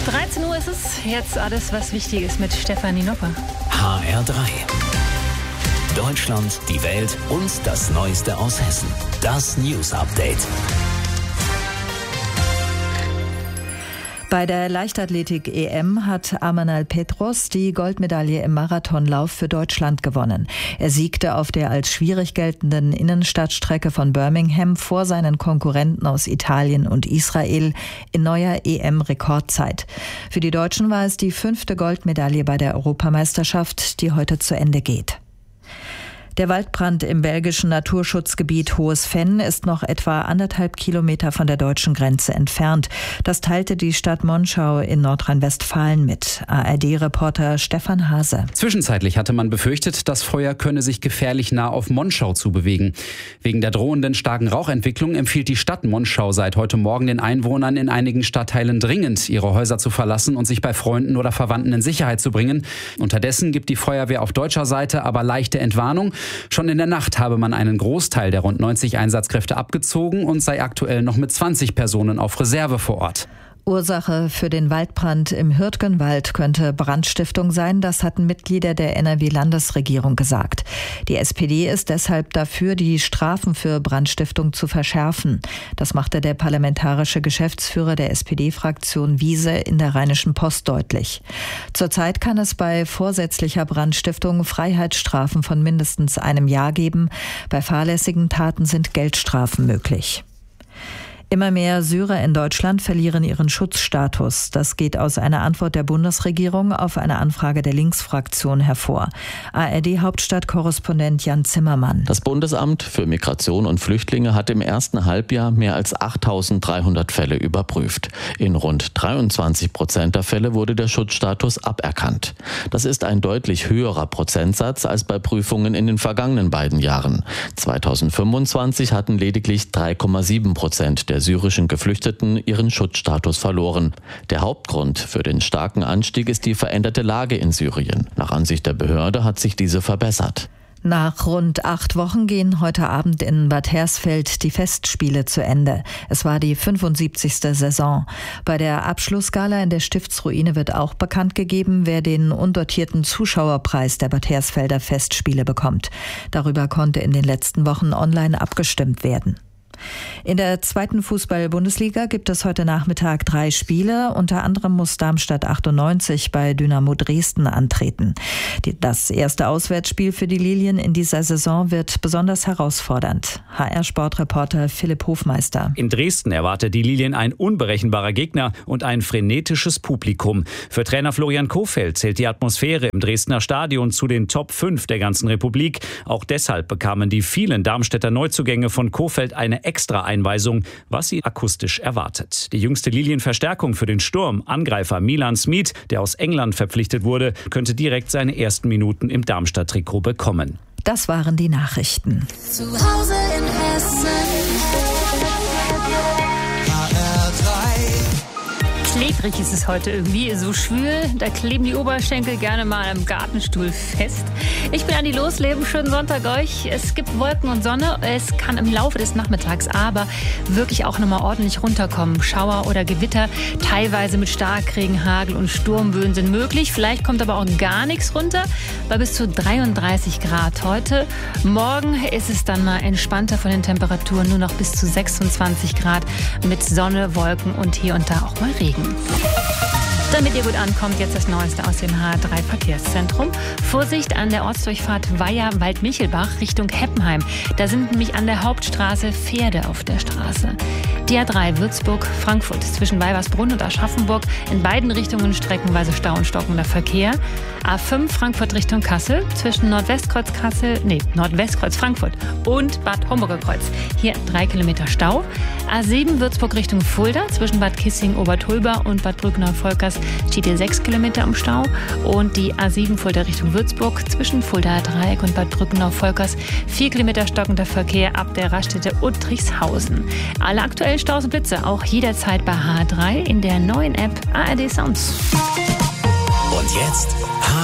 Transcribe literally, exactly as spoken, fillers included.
dreizehn Uhr ist es. Jetzt alles, was wichtig ist mit Stefanie Nopper. H R drei. Deutschland, die Welt und das Neueste aus Hessen. Das News Update. Bei der Leichtathletik-E M hat Amanal Petros die Goldmedaille im Marathonlauf für Deutschland gewonnen. Er siegte auf der als schwierig geltenden Innenstadtstrecke von Birmingham vor seinen Konkurrenten aus Italien und Israel in neuer E M-Rekordzeit. Für die Deutschen war es die fünfte Goldmedaille bei der Europameisterschaft, die heute zu Ende geht. Der Waldbrand im belgischen Naturschutzgebiet Hohes Venn ist noch etwa anderthalb Kilometer von der deutschen Grenze entfernt. Das teilte die Stadt Monschau in Nordrhein-Westfalen mit. A R D-Reporter Stefan Hase. Zwischenzeitlich hatte man befürchtet, das Feuer könne sich gefährlich nah auf Monschau zubewegen. Wegen der drohenden starken Rauchentwicklung empfiehlt die Stadt Monschau seit heute Morgen den Einwohnern in einigen Stadtteilen dringend, ihre Häuser zu verlassen und sich bei Freunden oder Verwandten in Sicherheit zu bringen. Unterdessen gibt die Feuerwehr auf deutscher Seite aber leichte Entwarnung. Schon in der Nacht habe man einen Großteil der rund neunzig Einsatzkräfte abgezogen und sei aktuell noch mit zwanzig Personen auf Reserve vor Ort. Ursache für den Waldbrand im Hürtgenwald könnte Brandstiftung sein, das hatten Mitglieder der N R W-Landesregierung gesagt. Die S P D ist deshalb dafür, die Strafen für Brandstiftung zu verschärfen. Das machte der parlamentarische Geschäftsführer der S P D-Fraktion Wiese in der Rheinischen Post deutlich. Zurzeit kann es bei vorsätzlicher Brandstiftung Freiheitsstrafen von mindestens einem Jahr geben. Bei fahrlässigen Taten sind Geldstrafen möglich. Immer mehr Syrer in Deutschland verlieren ihren Schutzstatus. Das geht aus einer Antwort der Bundesregierung auf eine Anfrage der Linksfraktion hervor. A R D-Hauptstadtkorrespondent Jan Zimmermann. Das Bundesamt für Migration und Flüchtlinge hat im ersten Halbjahr mehr als achttausenddreihundert Fälle überprüft. In rund dreiundzwanzig Prozent der Fälle wurde der Schutzstatus aberkannt. Das ist ein deutlich höherer Prozentsatz als bei Prüfungen in den vergangenen beiden Jahren. zweitausendfünfundzwanzig hatten lediglich drei Komma sieben Prozent der Der syrischen Geflüchteten ihren Schutzstatus verloren. Der Hauptgrund für den starken Anstieg ist die veränderte Lage in Syrien. Nach Ansicht der Behörde hat sich diese verbessert. Nach rund acht Wochen gehen heute Abend in Bad Hersfeld die Festspiele zu Ende. Es war die fünfundsiebzigste Saison. Bei der Abschlussgala in der Stiftsruine wird auch bekannt gegeben, wer den undotierten Zuschauerpreis der Bad Hersfelder Festspiele bekommt. Darüber konnte in den letzten Wochen online abgestimmt werden. In der zweiten Fußball-Bundesliga gibt es heute Nachmittag drei Spiele. Unter anderem muss Darmstadt achtundneunzig bei Dynamo Dresden antreten. Das erste Auswärtsspiel für die Lilien in dieser Saison wird besonders herausfordernd. H R-Sportreporter Philipp Hofmeister. In Dresden erwartet die Lilien ein unberechenbarer Gegner und ein frenetisches Publikum. Für Trainer Florian Kohfeldt zählt die Atmosphäre im Dresdner Stadion zu den Top fünf der ganzen Republik. Auch deshalb bekamen die vielen Darmstädter Neuzugänge von Kohfeldt eine Extra-Einweisung, was sie akustisch erwartet. Die jüngste Lilienverstärkung für den Sturm, Angreifer Milan Smith, der aus England verpflichtet wurde, könnte direkt seine ersten Minuten im Darmstadt-Trikot bekommen. Das waren die Nachrichten. Zu Hause in Hessen. Klebrig ist es heute irgendwie, so schwül, da kleben die Oberschenkel gerne mal am Gartenstuhl fest. Ich bin Andi Losleben, schönen Sonntag euch. Es gibt Wolken und Sonne, es kann im Laufe des Nachmittags aber wirklich auch nochmal ordentlich runterkommen. Schauer oder Gewitter, teilweise mit Starkregen, Hagel und Sturmböen sind möglich. Vielleicht kommt aber auch gar nichts runter, bei bis zu dreiunddreißig Grad heute. Morgen ist es dann mal entspannter von den Temperaturen, nur noch bis zu sechsundzwanzig Grad mit Sonne, Wolken und hier und da auch mal Regen. Damit ihr gut ankommt, jetzt das Neueste aus dem H R drei Verkehrszentrum. Vorsicht an der Ortsdurchfahrt Weiher-Waldmichelbach Richtung Heppenheim. Da sind nämlich an der Hauptstraße Pferde auf der Straße. Die A drei Würzburg-Frankfurt zwischen Weibersbrunn und Aschaffenburg. In beiden Richtungen streckenweise Stau und stockender Verkehr. A fünf Frankfurt Richtung Kassel zwischen Nordwestkreuz Kassel, nee, Nordwestkreuz Frankfurt und Bad Homburger Kreuz. Hier drei Kilometer Stau. A sieben Würzburg Richtung Fulda zwischen Bad Kissing-Obertulba und Bad Brückner-Volkers steht hier sechs Kilometer im Stau. Und die A sieben Fulda Richtung Würzburg zwischen Fuldaer Dreieck und Bad Brückner-Volkers vier Kilometer stockender Verkehr ab der Raststätte Uttrichshausen. Alle aktuellen Staus und Blitze auch jederzeit bei H R drei in der neuen App A R D Sounds. Und jetzt